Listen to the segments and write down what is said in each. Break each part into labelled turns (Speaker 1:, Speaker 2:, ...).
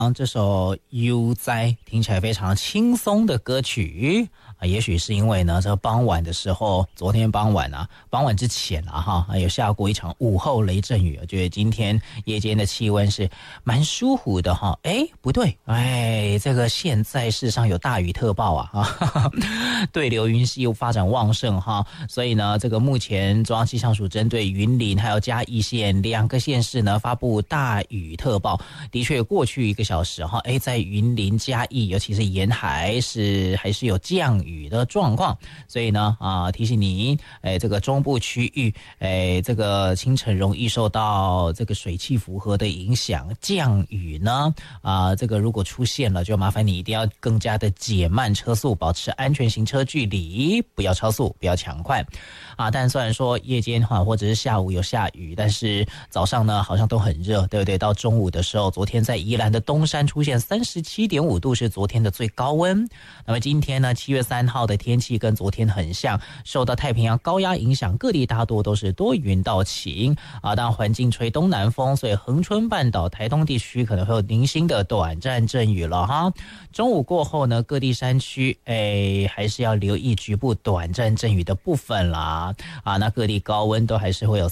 Speaker 1: 这首《悠哉》听起来非常轻松的歌曲啊，也许是因为呢，这个傍晚的时候，昨天傍晚啊，傍晚之前啊，有下过一场午后雷阵雨，我觉得今天夜间的气温是蛮舒服的哈。哎，不对，这个现在事实上有大雨特报啊，对流云系又发展旺盛哈，所以呢，这个目前中央气象署针对云林还有嘉义县2个县市呢发布大雨特报，的确过去1个小时哈，在云林嘉义，尤其是沿海还是有降雨的状况，所以呢提醒你，这个中部区域，这个清晨容易受到这个水汽符合的影响，降雨呢这个如果出现了，就麻烦你一定要更加的减慢车速，保持安全行车距离，不要超速，不要抢快但虽然说夜间或者是下午有下雨，但是早上呢好像都很热，对不对？到中午的时候，昨天在宜兰的东山出现37.5度，是昨天的最高温。那么今天呢7月3号的天气跟昨天很像，受到太平洋高压影响，各地大多都是多云到晴当然环境吹东南风，所以恒春半岛、台东地区可能会有零星的短暂阵雨了哈。中午过后呢，各地山区还是要留意局部短暂阵雨的部分啦那各地高温都还是会有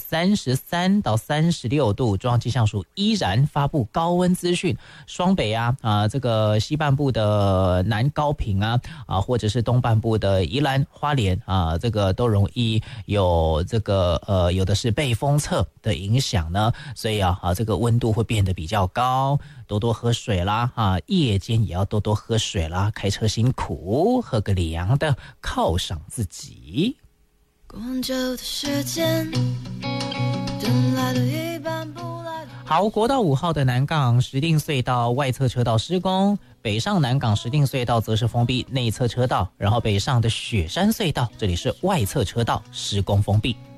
Speaker 1: 33到36度，中央气象署依然发布高温资讯，双北这个西半部的南高屏或者是东半部的宜兰花莲这个都容易有这个有的是被风侧的影响呢，所以这个温度会变得比较高，多多喝水啦夜间也要多多喝水啦，开车辛苦，喝个凉的犒赏自己。
Speaker 2: 光久的时间等来了一半不来。
Speaker 1: 好，国道5号的南港石碇隧道外侧车道施工，北上南港石碇隧道则是封闭内侧车道，然后北上的雪山隧道这里是外侧车道施工封闭。